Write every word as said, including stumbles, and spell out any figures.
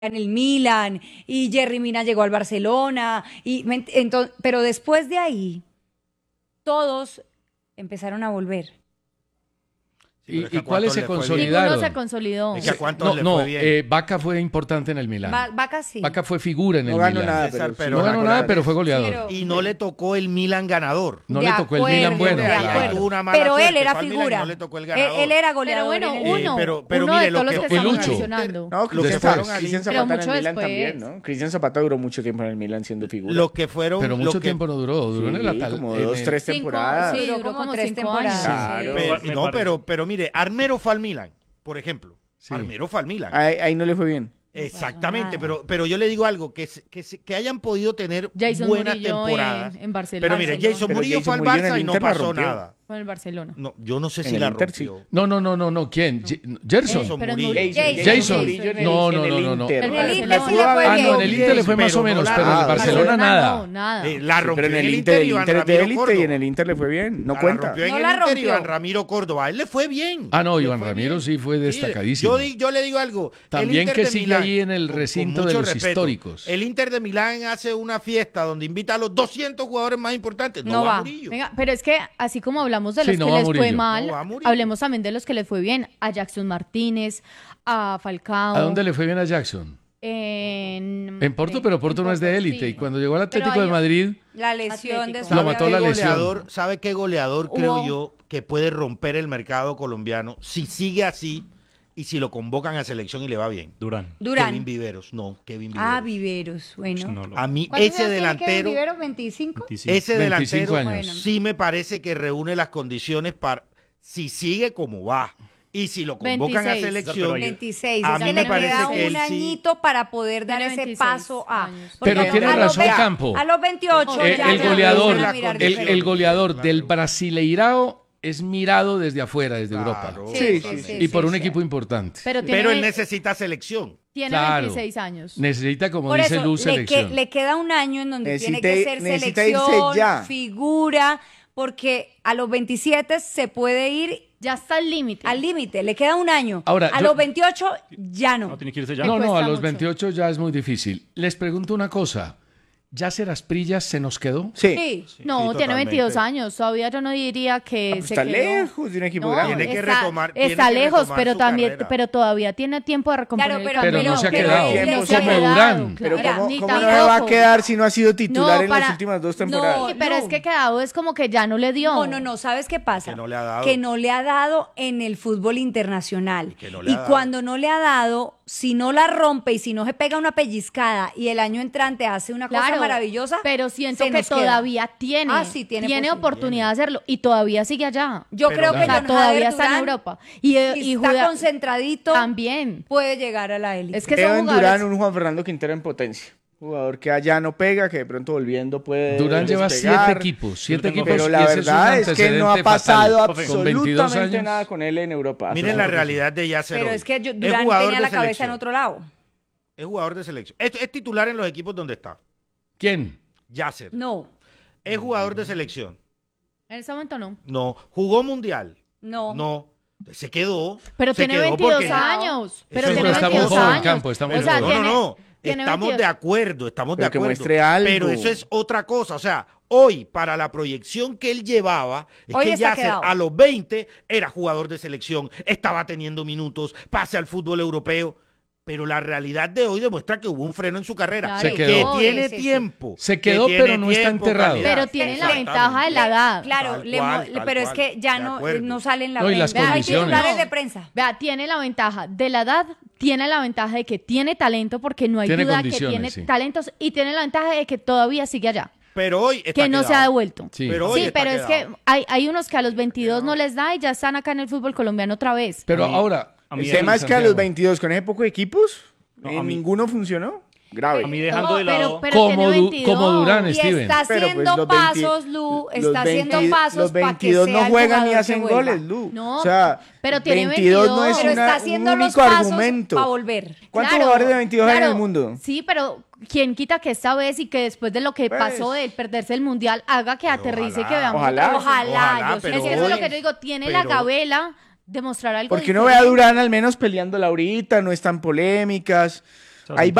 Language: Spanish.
en el Milan y Jerry Mina llegó al Barcelona y entonces, pero después de ahí todos empezaron a volver. Sí, ¿Y, y cuáles se consolidaron? Ninguno se consolidó. Es que ¿a no, le no, fue bien? Eh, Vaca fue importante en el Milán. Va, Vaca sí. Vaca fue figura en el no ganó Milán. Nada, pero, pero, no ganó nada, pero fue goleador. Pero, y no le tocó el Milan ganador. No de le tocó acuerdo, el Milan bueno. De acuerdo. Pero él era figura. No le tocó el ganador. Él, él era goleador. Pero bueno, uno, eh, pero, pero uno mire, de todos lo los que, que estamos Lucho. mencionando. No, Cristian Zapata en el Milan después. también, ¿no? Cristian Zapata duró mucho tiempo en el Milan siendo figura. Lo que fueron... Pero mucho tiempo no duró. Duró en el Atal. Como dos, tres temporadas. Sí, duró como tres temporadas. No, pero pero mire, Armero fue al Milan, por ejemplo. Sí. Armero fue al Milan. Ahí, ahí no le fue bien. Exactamente, pero, pero yo le digo algo, que, que, que hayan podido tener Jason buenas Murillo temporadas. En, en Barcelona. Pero mire, Jason pero Murillo Jason fue al Murillo Barça y no pasó nada. Fue en el Barcelona. No, yo no sé en si la Inter, rompió. sí. No, no, no, no, no. ¿Quién? No. Gerson. Jason pero Murillo. Jason. Jason. Jason. No, no, no, no, no. En el Inter le sí le fue Ah, bien. no, en el Inter le fue más o menos, pero en el Barcelona nada. No, nada. Eh, la rompió pero en el Inter, el Inter es de élite y en el Inter le fue bien. No la cuenta. Rompió en no el la Inter rompió. Iván Ramiro Córdoba. A él le fue bien. Ah, no, le Iván Ramiro bien. sí fue destacadísimo. Yo, di, yo le digo algo. También Inter que de sigue Milán, ahí en el recinto de los respeto, históricos. El Inter de Milán hace una fiesta donde invita a los doscientos jugadores más importantes. No, No va, va. Murillo. Venga, pero es que así como hablamos de Sí, los no que va les Murillo. fue mal, No va Murillo. hablemos también de los que les fue bien. A Jackson Martínez, a Falcao. ¿A dónde le fue bien a Jackson? En, En Porto, pero Porto no es de élite. sí. Y cuando llegó al Pero Atlético hay- de Madrid, La lesión de Atlético. su Lo mató la ¿Qué lesión. goleador, ¿Sabe qué goleador Hubo- creo yo que puede romper el mercado colombiano si sigue así y si lo convocan a selección y le va bien? Durán. Durán. Kevin Viveros. No, Kevin Viveros. Ah, Viveros, bueno. No, lo- A mí ¿Cuántos ese años tiene Kevin delantero, Viveros? ¿veinticinco? veinticinco. ese veinticinco delantero años. sí me parece que reúne las condiciones para si sigue como va y si lo convocan a veintiséis. selección. No, pero veintiséis. A Es mí que me le parece queda que él un sí- añito para poder dar Tiene ese veintiséis paso a. años. Porque Pero a tiene los razón ve- Campo. A los veintiocho el, ya el ya goleador, empiezan a mirar el, diferente. el goleador del Brasileirao es mirado desde afuera, desde Claro. Europa. Sí, Sí, sí, sí, sí, Y por sí, un sí. equipo importante. Pero tiene, Pero él necesita selección. tiene Claro. veintiséis años. Necesita, como Por dice eso, Luz, le, que- selección. le queda un año en donde Necesita- tiene que ser necesita irse selección, ya. figura, porque a los veintisiete se puede ir Ya está al límite. al límite, le queda un año. Ahora, a yo- los veintiocho ya no. No, tiene que irse ya. No, no, a cuesta los mucho. veintiocho ya es muy difícil. Les pregunto una cosa. ¿Yasser Asprilla se nos quedó? Sí. Sí. No, Sí, tiene totalmente. veintidós años. Todavía yo no diría que Ah, pues se está quedó. lejos de un equipo No, grande. Tiene que está, retomar- tiene está que lejos, retomar pero su también, carrera. pero todavía tiene tiempo de recomponer Claro, el pero, Pero camino. no se ha Pero quedado. tiempo No se ha como quedado, Durán. Pero Mira, ¿cómo, ni cómo no tampoco. me va a quedar si no ha sido titular No, en para- las últimas dos temporadas? No, Sí, pero es que quedado es como que ya no le dio. No, no, no, ¿sabes qué pasa? Que no le ha dado. Que no le ha dado en el fútbol internacional. Y que no le Y ha dado. cuando no le ha dado, si no la rompe y si no se pega una pellizcada y el año entrante hace una cosa Claro, maravillosa, pero siento se que nos queda. todavía tiene, Ah, sí, tiene posibilidad. oportunidad de hacerlo y todavía sigue allá. Yo Pero creo claro. que O sea, John todavía Jader está en Durán, Europa. Y, eh, si y está Juda- concentradito, también. puede llegar a la élite. Es que Veo son en jugadores. Durán un Juan Fernando Quintero en potencia. Jugador que allá no pega, que de pronto volviendo puede Durán lleva despegar. siete equipos. Siete tengo- equipos. Pero y la ese es un verdad es, que no ha antecedente pasado fatal. Con veintidós absolutamente años. nada con él en Europa. Miren la realidad de Yasser Pero hoy. es que yo- Es Durán jugador tenía de la cabeza selección. en otro lado. Es jugador de selección. Es, es titular en los equipos donde está. ¿Quién? Yasser. No, Es jugador de selección. En ese momento no. No. Jugó mundial. no. No. Se quedó. Pero Se tiene quedó veintidós porque- años. Pero Eso tiene es, estamos veintidós joven, años. Campo, estamos o sea, no, tiene, no, no. tiene Estamos veintidós. de acuerdo, estamos Pero de que acuerdo. muestre algo. Pero eso es otra cosa. O sea, hoy, para la proyección que él llevaba, es Hoy que está Yasser quedado. a los veinte era jugador de selección, estaba teniendo minutos, pase al fútbol europeo. Pero la realidad de hoy demuestra que hubo un freno en su carrera. Claro. Se Que quedó. tiene Sí, sí, sí. tiempo. Se que quedó, tiene pero no está tiempo, enterrado. calidad. Pero tiene la Exactamente. ventaja de la edad. Claro, Tal le mo- cual, tal pero es cual. que ya De no, acuerdo. no sale en la No, y las prensa. Hay condiciones. titulares No. de prensa. Vea, tiene la ventaja de la edad, tiene la ventaja de que tiene talento, porque no hay Tiene duda que condiciones, tiene sí. talentos, y tiene la ventaja de que todavía sigue allá, Pero hoy está que no se ha quedado. devuelto. Sí. Pero hoy Sí, está pero es que quedado. hay, hay unos que a los veintidós no les da y ya están acá en el fútbol colombiano otra vez. Pero A mí- ahora, a mí El tema es que a los Santiago, veintidós, con ese poco de equipos, No, eh, a mí- ninguno funcionó. Grave. A mí dejando No, de pero- lado... pero- como, tiene Du- veintidós. como Durán, Y Steven. está Pero, pues, haciendo los veinte pasos, Lu. los Está haciendo veinte pasos los para que veintidós sea no el juegan ni jugador hacen que vuelva. goles, Lu. No, o sea, pero tiene veintidós no es veintidós. Pero una- está haciendo un los único pasos argumento. para volver. ¿Cuántos Claro, jugadores de veintidós hay en claro, el mundo? Sí, pero ¿quién quita que esta vez y que después de lo que Pues. pasó de perderse el mundial haga que aterrice y que veamos Ojalá. otra vez? Ojalá, Ojalá, yo sé pero Es que que eso es lo hoy- que yo digo, tiene pero- la gabela de mostrar algo Porque uno ve a diferente. Durán al menos peleándola ahorita, no están polémicas. Hay